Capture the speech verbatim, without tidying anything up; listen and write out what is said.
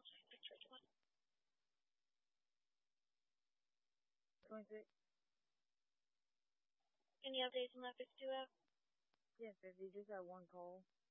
twenty-six. Any updates on that fifty-two app? Yeah, fifty. Just had one call.